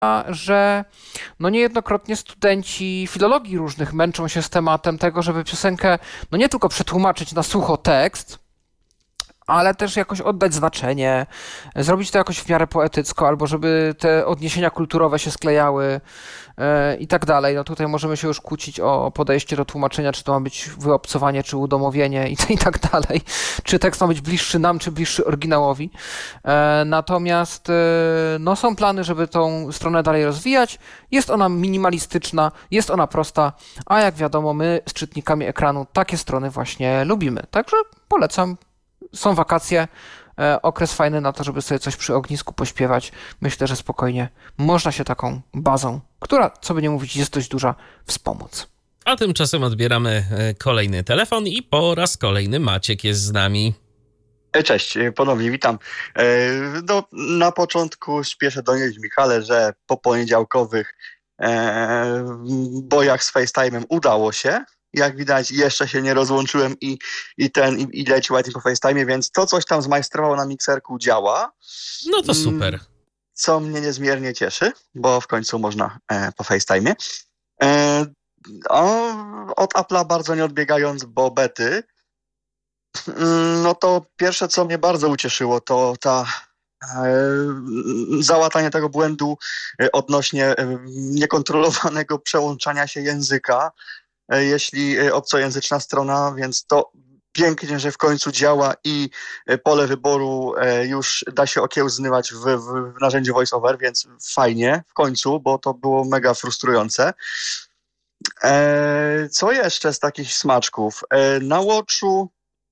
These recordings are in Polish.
że no niejednokrotnie studenci filologii różnych męczą się z tematem tego, żeby piosenkę no nie tylko przetłumaczyć na sucho tekst, ale też jakoś oddać znaczenie, zrobić to jakoś w miarę poetycko, albo żeby te odniesienia kulturowe się sklejały i tak dalej. No tutaj możemy się już kłócić o podejście do tłumaczenia, czy to ma być wyobcowanie, czy udomowienie i tak dalej. Czy tekst ma być bliższy nam, czy bliższy oryginałowi. Natomiast no, są plany, żeby tą stronę dalej rozwijać. Jest ona minimalistyczna, jest ona prosta, a jak wiadomo, my z czytnikami ekranu takie strony właśnie lubimy. Także polecam. Są wakacje, okres fajny na to, żeby sobie coś przy ognisku pośpiewać. Myślę, że spokojnie można się taką bazą, która, co by nie mówić, jest dość duża, wspomóc. A tymczasem odbieramy kolejny telefon i po raz kolejny Maciek jest z nami. Cześć, ponownie witam. No, na początku spieszę donieść Michale, że po poniedziałkowych bojach z FaceTime'em udało się. Jak widać, jeszcze się nie rozłączyłem i leci ładnie po FaceTime'ie, więc to coś tam zmajstrowało na mikserku działa. No to super. Co mnie niezmiernie cieszy, bo w końcu można po FaceTime'ie. Od Apple'a bardzo nie odbiegając, bo bety, no to pierwsze, co mnie bardzo ucieszyło, to załatanie tego błędu odnośnie niekontrolowanego przełączania się języka, jeśli obcojęzyczna strona, więc to pięknie, że w końcu działa i pole wyboru już da się okiełznywać w narzędziu VoiceOver, więc fajnie w końcu, bo to było mega frustrujące. Co jeszcze z takich smaczków? Na Watchu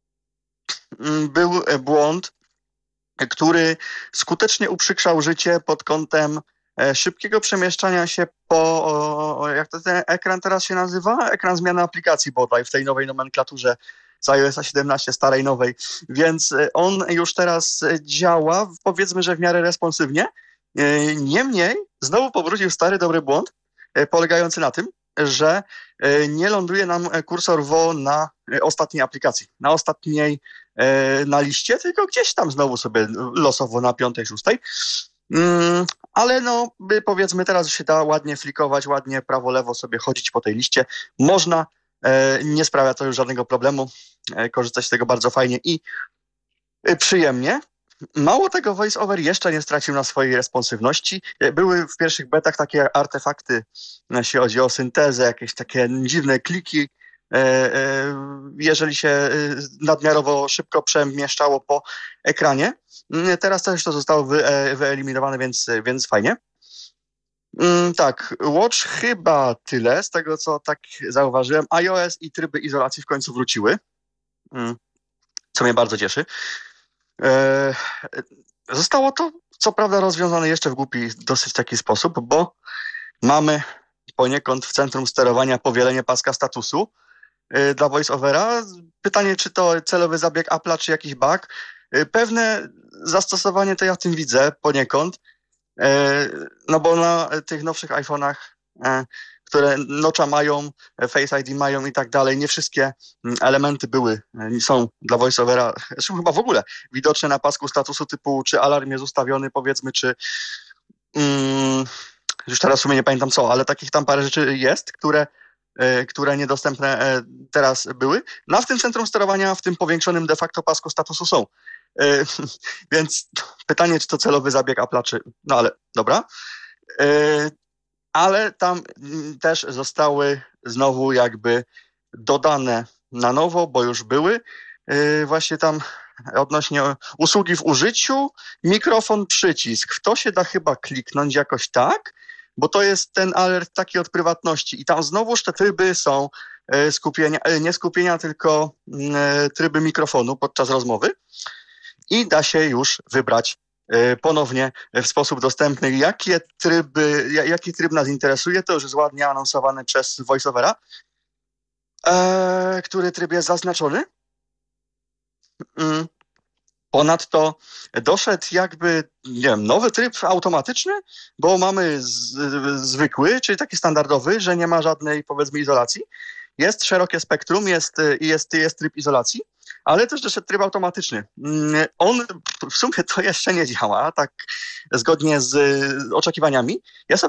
był błąd, który skutecznie uprzykrzał życie pod kątem szybkiego przemieszczania się jak to ten ekran teraz się nazywa? Ekran zmiany aplikacji bodaj w tej nowej nomenklaturze z iOS 17, starej, nowej. Więc on już teraz działa, powiedzmy, że w miarę responsywnie. Niemniej znowu powrócił stary, dobry błąd, polegający na tym, że nie ląduje nam kursor WO na ostatniej aplikacji, na liście, tylko gdzieś tam znowu sobie losowo na 5., 6. Ale no, powiedzmy, teraz się da ładnie flikować, ładnie prawo-lewo sobie chodzić po tej liście. Można, nie sprawia to już żadnego problemu, korzysta się z tego bardzo fajnie i przyjemnie. Mało tego, VoiceOver jeszcze nie stracił na swojej responsywności. Były w pierwszych betach takie artefakty, jeśli chodzi o syntezę, jakieś takie dziwne kliki, jeżeli się nadmiarowo szybko przemieszczało po ekranie. Teraz też to zostało wyeliminowane, więc fajnie. Tak, Watch chyba tyle, z tego co tak zauważyłem. iOS i tryby izolacji w końcu wróciły, co mnie bardzo cieszy. Zostało to, co prawda, rozwiązane jeszcze w głupi dosyć taki sposób, bo mamy poniekąd w centrum sterowania powielenie paska statusu dla VoiceOvera. Pytanie, czy to celowy zabieg Apple'a, czy jakiś bug. Pewne zastosowanie to ja w tym widzę poniekąd, no bo na tych nowszych iPhone'ach, które Notcha mają, Face ID mają i tak dalej, nie wszystkie elementy są dla VoiceOvera, zresztą chyba w ogóle widoczne na pasku statusu, typu czy alarm jest ustawiony, powiedzmy, czy już teraz w sumie nie pamiętam co, ale takich tam parę rzeczy jest, które niedostępne teraz były. No a w tym centrum sterowania, w tym powiększonym de facto pasku statusu są. Więc pytanie, czy to celowy zabieg Apple'a, czy... No ale dobra. Ale tam też zostały znowu jakby dodane na nowo, bo już były. Właśnie tam odnośnie usługi w użyciu, mikrofon, przycisk. W to się da chyba kliknąć jakoś tak, bo to jest ten alert taki od prywatności. I tam znowuż te tryby są nie skupienia, tylko tryby mikrofonu podczas rozmowy. I da się już wybrać ponownie w sposób dostępny, jaki tryb nas interesuje. To już jest ładnie anonsowane przez VoiceOvera, który tryb jest zaznaczony. Ponadto doszedł jakby, nie wiem, nowy tryb automatyczny, bo mamy zwykły, czyli taki standardowy, że nie ma żadnej, powiedzmy, izolacji. Jest szerokie spektrum, jest tryb izolacji. ale też doszedł tryb automatyczny. On w sumie to jeszcze nie działa, tak zgodnie z oczekiwaniami. Ja